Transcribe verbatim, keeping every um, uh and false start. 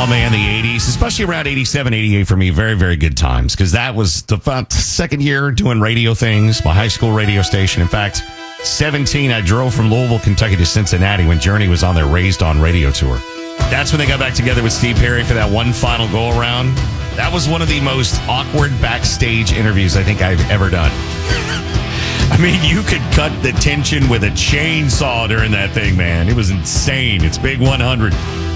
man, the eighties, especially around eighty-seven, eighty-eight for me, very, very good times. Because that was the about second year doing radio things, my high school radio station. In fact, seventeen, I drove from Louisville, Kentucky to Cincinnati when Journey was on their Raised On radio tour. That's when they got back together with Steve Perry for that one final go-around. That was one of the most awkward backstage interviews I think I've ever done. I mean, you could cut the tension with a chainsaw during that thing, man. It was insane. It's Big one hundred.